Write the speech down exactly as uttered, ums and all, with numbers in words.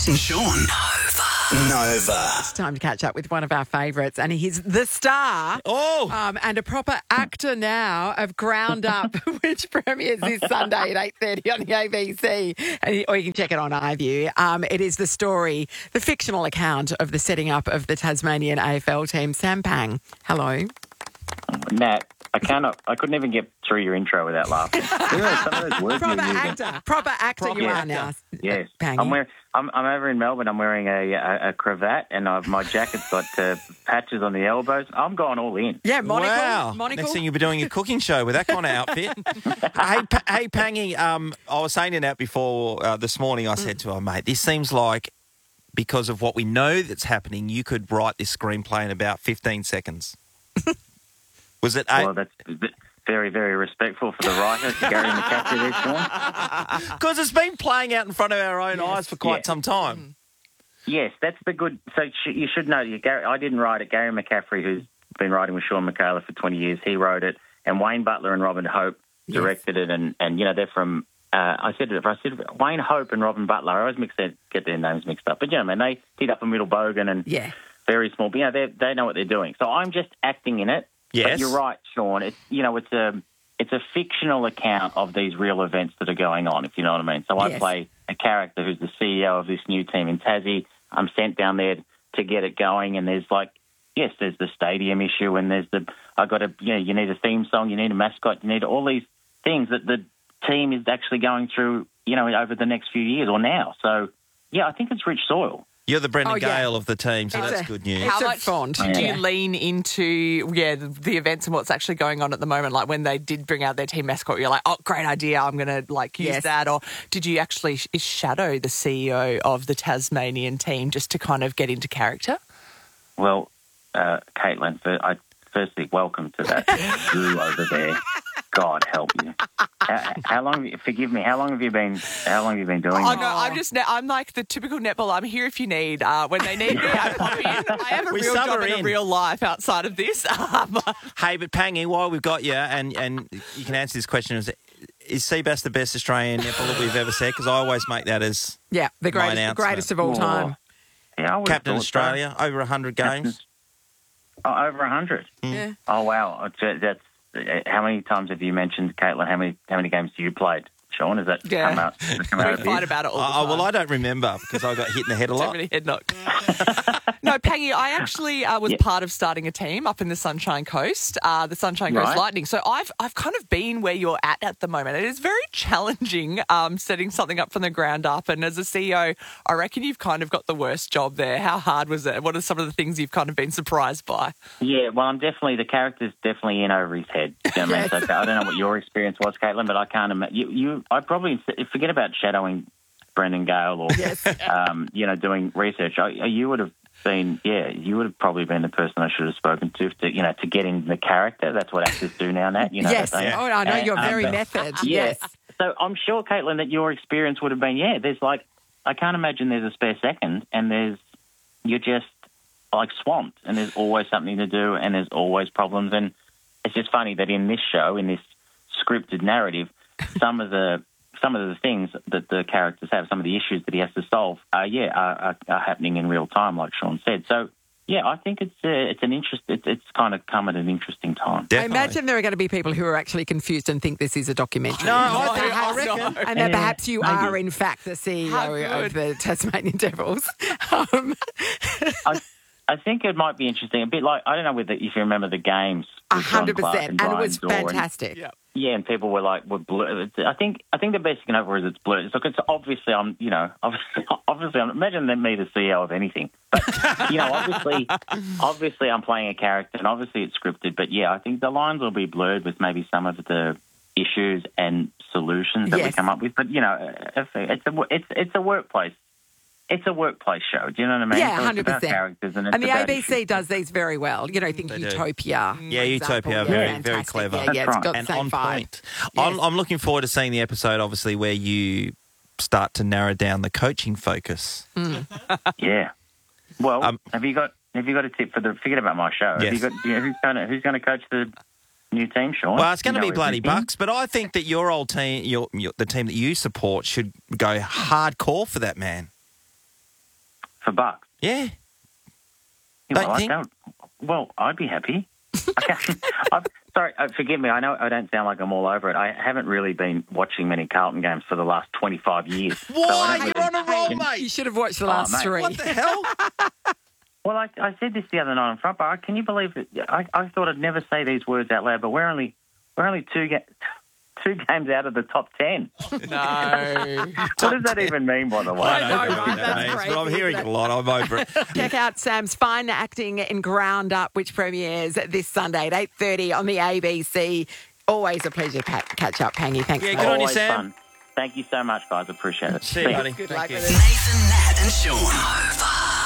Kate and Sean. Nova. Nova. It's time to catch up with one of our favourites, and he's the star. Oh. Um, and a proper actor now of Ground Up, which premieres this Sunday at eight thirty on the A B C. And you, or you can check it on iView. Um, it is the story, the fictional account of the setting up of the Tasmanian A F L team. Sam Pang, hello. Nat, I cannot. I couldn't even get through your intro without laughing. You know, some of those words Proper you're using. actor. Proper actor Proper you are actor. now. Yes, Pangy. I'm, wearing, I'm I'm over in Melbourne. I'm wearing a a, a cravat, and I've, my jacket's got uh, patches on the elbows. I'm going all in. Yeah, monocle. Wow. Monocle. Next thing you'll be doing a cooking show with that kind of outfit. hey, pa- hey, Pangy, um, I was saying to Nat before uh, this morning, I said to her, mate, this seems like because of what we know that's happening, you could write this screenplay in about fifteen seconds. Was it eight? Well, that's very very respectful for the writer, Gary McCaffrey there, Sean. Because it's been playing out in front of our own Yes. eyes for quite Yeah. some time. Yes, that's the good. So sh- you should know. You, Gary, I didn't write it. Gary McCaffrey, who's been writing with Sean McHale for twenty years, he wrote it, and Wayne Butler and Robin Hope directed it. And, and you know they're from. Uh, I said I said Wayne Hope and Robin Butler. I always mix their, get their names mixed up, but you know, man, they did Up in Middle Bogan and Yeah. very small. But, you know, they they know what they're doing. So I'm just acting in it. Yes. But you're right, Sean. It's you know it's a it's a fictional account of these real events that are going on. If you know what I mean. So I Yes. play a character who's the C E O of this new team in Tassie. I'm sent down there to get it going, and there's like yes, there's the stadium issue, and there's the I got a you know you need a theme song, you need a mascot, you need all these things that the team is actually going through. You know over the next few years or now. So yeah, I think it's rich soil. You're the Brendan Oh, yeah. Gale of the team, so It's that's a- good news. It's How a much font. do Yeah. you lean into, yeah, the, the events and what's actually going on at the moment? Like when they did bring out their team mascot, you're like, oh, great idea, I'm going to like use Yes. that. Or did you actually sh- shadow the C E O of the Tasmanian team just to kind of get into character? Well, uh, Caitlin, fir- I firstly welcome to that guru over there. God help you. How, how long? Have you, forgive me. How long have you been? How long have you been doing Oh this? no, I'm just ne- I'm like the typical netball. I'm here if you need. Uh, when they need me, I pop in. I have a We real sub job her in a in. real life outside of this. Um, Hey, but Pangy, while we've got you, and, and you can answer this question, is, is Seabass the best Australian netball that we've ever said? Because I always make that as Yeah, the My greatest, the announcement. greatest of all time. Yeah, I would've captain thought so. Australia, over one hundred games. Oh, over a hundred. Yeah. Oh wow, that's, that's how many times have you mentioned, Caitlin? How many how many games have you played? Sean, has that Yeah. come out? Come we out of fight this? about it all the Oh, time. well, I don't remember because I got hit in the head a Too lot. many head knocks. No, Pangy, I actually uh, was Yeah. part of starting a team up in the Sunshine Coast, uh, the Sunshine Coast Right. Lightning. So I've I've kind of been where you're at at the moment. It is very challenging um, setting something up from the ground up. And as a C E O, I reckon you've kind of got the worst job there. How hard was it? What are some of the things you've kind of been surprised by? Yeah, well, I'm definitely the character's definitely in over his head. Do you know what I mean? So I don't know what your experience was, Caitlin, but I can't imagine. You, you, I probably forget about shadowing Brendan Gale or um, you know doing research. I, you would have been, yeah, you would have probably been the person I should have spoken to to you know to get in the character. That's what actors do now, Nat. You know, Yes. they- Oh, I know and, you're um, very but- method. Yeah. Yes. So I'm sure, Caitlin, that your experience would have been, yeah. There's like, I can't imagine there's a spare second, and there's you're just like swamped, and there's always something to do, and there's always problems, and it's just funny that in this show, in this scripted narrative, some of the some of the things that the characters have, some of the issues that he has to solve, uh, yeah, are, are, are happening in real time, like Sean said. So, yeah, I think it's uh, it's an interest. It's, it's kind of come at an interesting time. I Definitely. imagine there are going to be people who are actually confused and think this is a documentary. No, I, think, I Perhaps- reckon. And that Yeah, perhaps you maybe. are, in fact, the C E How O of good. the Tasmanian Devils. Um, I, I think it might be interesting. A bit like, I don't know whether if you remember the games. A with John hundred Clark percent, and it Brian was Dorr, and- fantastic. Yeah. Yeah, and people were like, "Were blurred." I think I think the best you can over is it's blurred. It's like it's obviously I'm, you know, obviously, obviously I'm imagine them me the C E O of anything, but you know, obviously, obviously I'm playing a character, and obviously it's scripted. But yeah, I think the lines will be blurred with maybe some of the issues and solutions that we Yes. come up with. But you know, it's a it's it's a workplace. It's a workplace show. Do you know what I mean? Yeah, So it's hundred about percent. characters, and it's And the about A B C issues. does these very well. You know, think They do. Utopia. Yeah, for Utopia, example. very, Yeah, very fantastic. clever. Yeah, That's yeah, it's right. got and the same on vibe. point. I'm, Yes. I'm looking forward to seeing the episode, obviously, where you start to narrow down the coaching focus. Yeah. Well, Um, have you got have you got a tip for the? Forget about my show. Have Yes. you got you know, who's going to who's going to coach the new team, Sean? Well, it's going to You be know bloody everything. Bucks, but I think that your old team, your, your the team that you support, should go hardcore for that man. for bucks. Yeah. You Don't know, like think- that would- well, I'd be happy. Okay. I'm, sorry, uh, forgive me. I know I don't sound like I'm all over it. I haven't really been watching many Carlton games for the last twenty-five years. So I Why? don't You're really- on a roll, You mate. should have watched the Oh, last mate. three. What the hell? Well, I, I said this the other night on Front Bar. Can you believe it? I, I thought I'd never say these words out loud, but we're only we're only two ga- two games out of the top ten. No. What does that even mean, by the way? I know, I don't know right? what that That's means, crazy, but I'm hearing isn't it a lot. I'm over it. Check out Sam's fine acting in Ground Up, which premieres this Sunday at eight thirty on the A B C. Always a pleasure to pa- catch up, Pangy. Thanks. Yeah, for good that. on you, Always Sam. fun. Thank you so much, guys. Appreciate it. See you, ya. buddy. Good Thank luck you. with it. Nathan, Nat, and Sean. Nova.